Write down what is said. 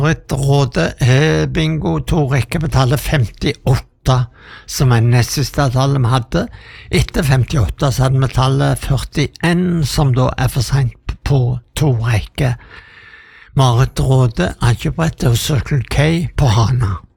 Marit Råde har bingo 2 rekker på tallet 58, som nest siste tallet vi hadde. Etter 58 så hadde vi tallet 41, som da for sent på 2 rekker. Marit Råde, Akebrett og Circle K på Hana.